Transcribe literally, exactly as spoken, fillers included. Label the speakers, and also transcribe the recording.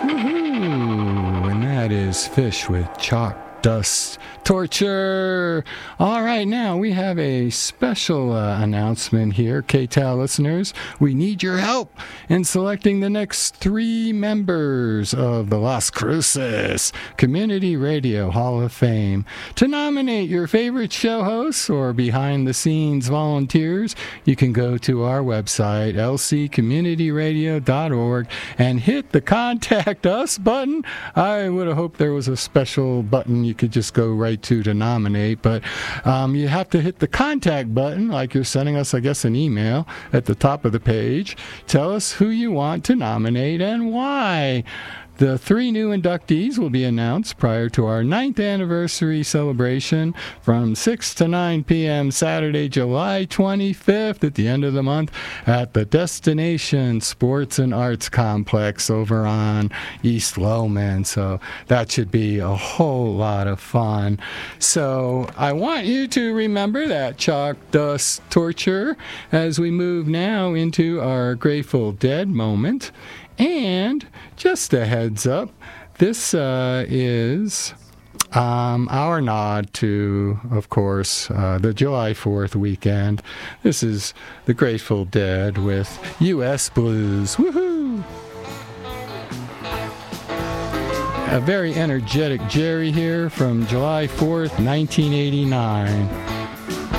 Speaker 1: Woohoo! And that is Fish with Chalk Dust Torture. All right, now we have a special uh, announcement here, K T A L listeners. We need your help in selecting the next three members of the Las Cruces Community Radio Hall of Fame. To nominate your favorite show hosts or behind-the-scenes volunteers, you can go to our website, l c community radio dot org, and hit the Contact Us button. I would have hoped there was a special button you could just go right to to nominate, but um, you have to hit the contact button like you're sending us, I guess, an email at the top of the page. Tell us who you want to nominate and why. The three new inductees will be announced prior to our ninth anniversary celebration from six to nine p.m. Saturday, July twenty-fifth at the end of the month at the Destination Sports and Arts Complex over on East Lowman. So that should be a whole lot of fun. So I want you to remember that Chalk Dust Torture as we move now into our Grateful Dead moment. And just a heads up, this uh, is um, our nod to, of course, uh, the July fourth weekend. This is the Grateful Dead with U S Blues. Woohoo! A very energetic Jerry here from July fourth, nineteen eighty-nine.